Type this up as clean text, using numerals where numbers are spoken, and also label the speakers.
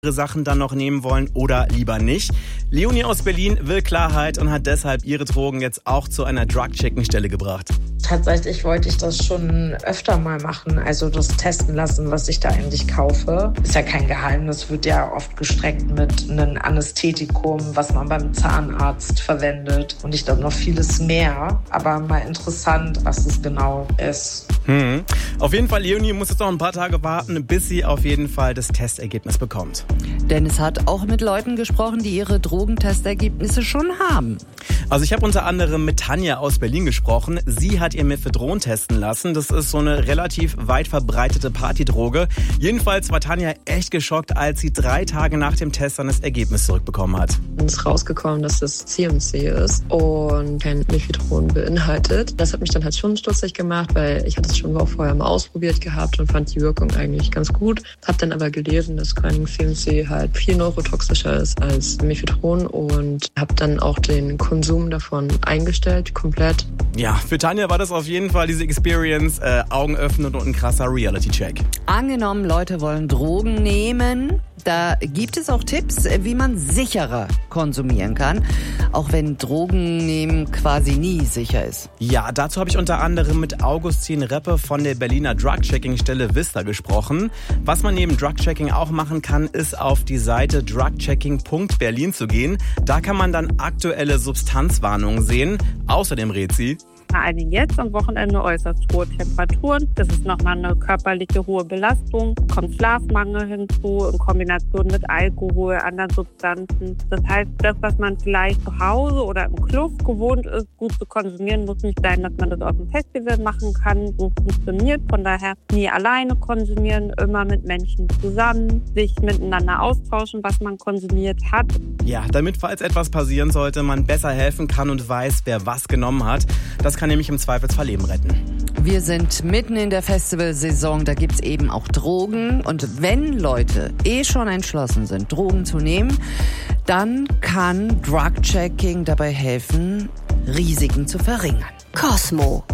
Speaker 1: Sachen dann noch nehmen wollen oder lieber nicht. Leonie aus Berlin will Klarheit und hat deshalb ihre Drogen jetzt auch zu einer Drug-Checking-Stelle gebracht.
Speaker 2: Tatsächlich wollte ich das schon öfter mal machen, also das testen lassen, was ich da eigentlich kaufe. Ist ja kein Geheimnis, wird ja oft gestreckt mit einem Anästhetikum, was man beim Zahnarzt verwendet und ich glaube noch vieles mehr. Aber mal interessant, was es genau ist.
Speaker 1: Auf jeden Fall, Leonie muss jetzt noch ein paar Tage warten, bis sie auf jeden Fall das Testergebnis bekommt.
Speaker 3: Dennis hat auch mit Leuten gesprochen, die ihre Drogentestergebnisse schon haben.
Speaker 1: Also ich habe unter anderem mit Tanja aus Berlin gesprochen. Sie hat ihr Methadron testen lassen. Das ist so eine relativ weit verbreitete Partydroge. Jedenfalls war Tanja echt geschockt, als sie 3 Tage nach dem Test dann das Ergebnis zurückbekommen hat.
Speaker 4: Es ist rausgekommen, dass das CMC ist und kein Methadron beinhaltet. Das hat mich dann halt schon stutzig gemacht, weil ich hatte es schon vorher mal ausprobiert gehabt und fand die Wirkung eigentlich ganz gut. Hab dann aber gelesen, dass vor allem CMC halt viel neurotoxischer ist als Methadron und habe dann auch den Konsum davon eingestellt, komplett.
Speaker 1: Ja, für Tanja war das auf jeden Fall diese Experience augenöffnend und ein krasser Reality-Check.
Speaker 3: Angenommen, Leute wollen Drogen nehmen. Da gibt es auch Tipps, wie man sicherer konsumieren kann, auch wenn Drogen nehmen quasi nie sicher ist.
Speaker 1: Ja, dazu habe ich unter anderem mit Augustin Reppe von der Berliner Drug-Checking-Stelle Vista gesprochen. Was man neben Drug-Checking auch machen kann, ist auf die Seite drugchecking.berlin zu gehen. Da kann man dann aktuelle Substanzwarnungen sehen. Außerdem rät sie:
Speaker 5: Bei einigen jetzt am Wochenende äußerst hohe Temperaturen. Das ist nochmal eine körperliche hohe Belastung. Kommt Schlafmangel hinzu in Kombination mit Alkohol, anderen Substanzen. Das heißt, das, was man vielleicht zu Hause oder im Club gewohnt ist, gut zu konsumieren, muss nicht sein, dass man das auf dem Festival machen kann. So funktioniert. Von daher nie alleine konsumieren, immer mit Menschen zusammen, sich miteinander austauschen, was man konsumiert hat.
Speaker 1: Ja, damit, falls etwas passieren sollte, man besser helfen kann und weiß, wer was genommen hat. Das kann nämlich im Zweifelsfall Leben retten.
Speaker 3: Wir sind mitten in der Festivalsaison, da gibt's eben auch Drogen. Und wenn Leute schon entschlossen sind, Drogen zu nehmen, dann kann Drug-Checking dabei helfen, Risiken zu verringern.
Speaker 6: Cosmo.